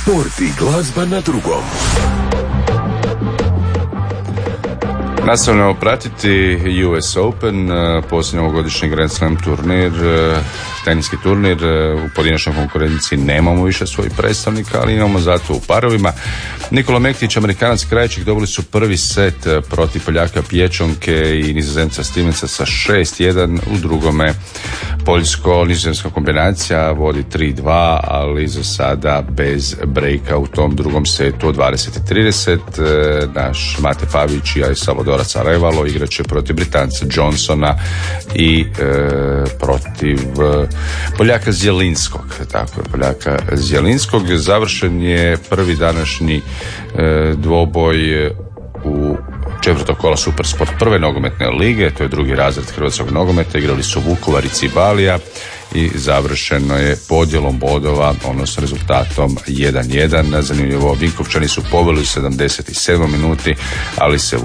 Sport i glazba na drugom. Nastavljamo pratiti US Open, posljednji ovogodišnji Grand Slam turnir, teniski turnir. U pojedinačnoj konkurenciji nemamo više svojih predstavnika, ali imamo zato u parovima. Nikola Mektić, Amerikanac Krajčik dobili su prvi set protiv Poljaka Pječonke i Nizozemca Stevensa sa 6-1. U drugome poljsko-nizozemska kombinacija vodi 3-2, ali za sada bez brejka u tom drugom setu od 20-30. Naš Mate Pavić i Salvadorac Arevalo igraće protiv Britanca Johnsona i protiv Poljaka Zjelinskog. Tako je, Poljaka Zjelinskog. Završen je prvi današnji dvoboj u četvrtog kola Supersport prve nogometne lige, to je drugi razred hrvatskog nogometa. Igrali su Vukovar i Cibalija i završeno je podjelom bodova, odnosno rezultatom 1-1. Zanimljivo, Vinkovčani su poveli u 77. minuti, ali se